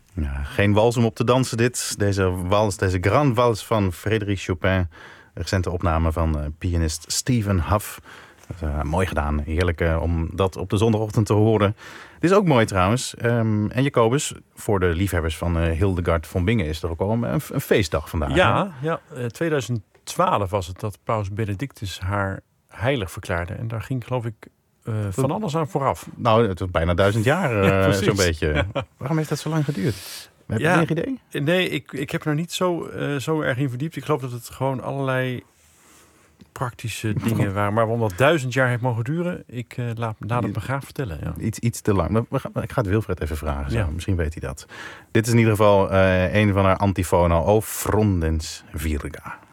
Ja, geen wals om op te dansen dit. Deze Grand Wals van Frédéric Chopin. Een recente opname van pianist Stephen Huff. Mooi gedaan. Heerlijk om dat op de zondagochtend te horen. Dit is ook mooi trouwens. En Jacobus, voor de liefhebbers van Hildegard von Bingen is er ook al een feestdag vandaag. Ja, 2012 was het dat paus Benedictus haar heilig verklaarde. En daar ging geloof ik van alles aan vooraf. Nou, het was bijna 1000 jaar zo'n beetje. Ja. Waarom heeft dat zo lang geduurd? Heb je enig idee? Nee, ik heb er niet zo erg in verdiept. Ik geloof dat het gewoon allerlei praktische dingen waren. Maar omdat 1000 jaar heeft mogen duren, ik laat het me graag vertellen. Ja. Iets te lang. Ik ga het Wilfred even vragen. Zo. Ja. Misschien weet hij dat. Dit is in ieder geval een van haar antifonen. O Frondens Virga.